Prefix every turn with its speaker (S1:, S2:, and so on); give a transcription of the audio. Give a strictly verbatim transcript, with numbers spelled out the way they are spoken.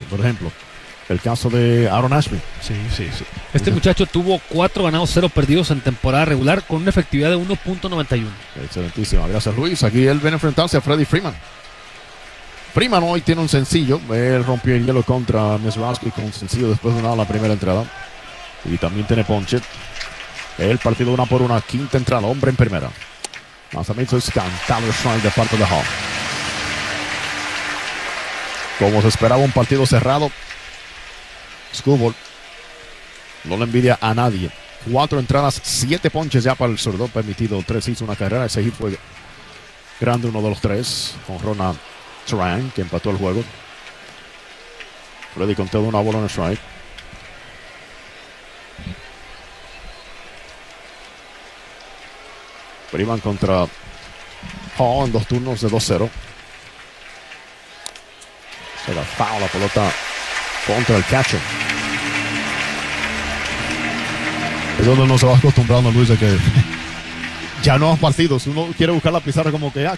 S1: por ejemplo. El caso de Aaron Ashby.
S2: Sí, sí, sí. Este muchacho tuvo cuatro ganados, cero perdidos en temporada regular con una efectividad de uno punto noventa y uno.
S1: Excelentísima, gracias Luis. Aquí él viene a enfrentarse a Freddie Freeman. Freeman hoy tiene un sencillo. Él rompió el hielo contra Mizrachi con un sencillo después de una la primera entrada. Y también tiene ponche. El partido una por una, quinta entrada, hombre en primera. Lanzamiento es cantado strike de parte de Hall. Como se esperaba, un partido cerrado. Screwball no le envidia a nadie. Cuatro entradas, siete ponches ya para el zurdo. Permitido tres hits, una carrera. Ese hit fue grande, uno de los tres. Con Ronald Tran, que empató el juego. Freddy con todo una bola en el strike. Freeman contra Hall en dos turnos de dos cero. Se da foul la pelota contra el catcher. Es donde no se va acostumbrando Luis de que ya no hay partidos. Uno quiere buscar la pizarra como que ah,